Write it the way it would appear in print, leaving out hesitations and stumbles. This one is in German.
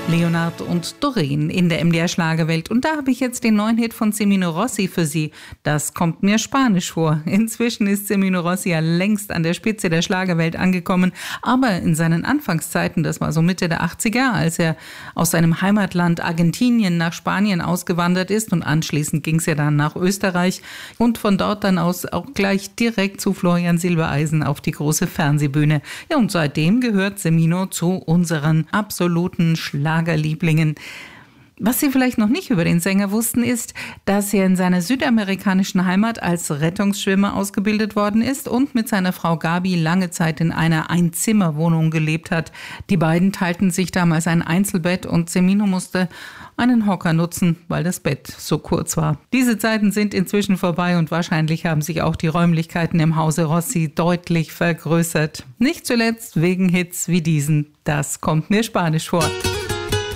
Leonard und Doreen in der MDR-Schlagerwelt. Und da habe ich jetzt den neuen Hit von Semino Rossi für Sie. Das kommt mir spanisch vor. Inzwischen ist Semino Rossi ja längst an der Spitze der Schlagerwelt angekommen. Aber in seinen Anfangszeiten, das war so Mitte der 80er, als er aus seinem Heimatland Argentinien nach Spanien ausgewandert ist und anschließend ging es ja dann nach Österreich und von dort dann aus auch gleich direkt zu Florian Silbereisen auf die große Fernsehbühne. Ja, und seitdem gehört Semino zu unseren absoluten Schlagerlieblingen. Was Sie vielleicht noch nicht über den Sänger wussten, ist, dass er in seiner südamerikanischen Heimat als Rettungsschwimmer ausgebildet worden ist und mit seiner Frau Gabi lange Zeit in einer Einzimmerwohnung gelebt hat. Die beiden teilten sich damals ein Einzelbett und Semino musste einen Hocker nutzen, weil das Bett so kurz war. Diese Zeiten sind inzwischen vorbei und wahrscheinlich haben sich auch die Räumlichkeiten im Hause Rossi deutlich vergrößert. Nicht zuletzt wegen Hits wie diesen. Das kommt mir spanisch vor.